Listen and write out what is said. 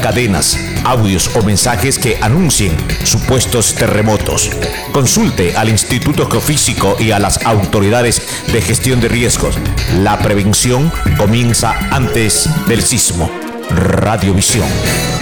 cadenas, audios o mensajes que anuncien supuestos terremotos. Consulte al Instituto Geofísico y a las autoridades de gestión de riesgos. La prevención comienza antes del sismo. Radiovisión.